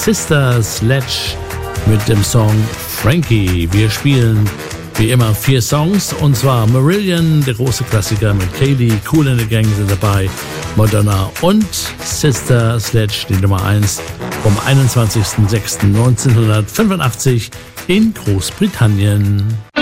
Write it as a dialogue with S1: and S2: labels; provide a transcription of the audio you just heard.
S1: Sister Sledge mit dem Song Frankie. Wir spielen wie immer 4 Songs, und zwar Marillion, der große Klassiker mit Kaylee, Kool and the Gang sind dabei, Madonna und Sister Sledge, die Nummer 1 vom 21.06.1985 in Großbritannien.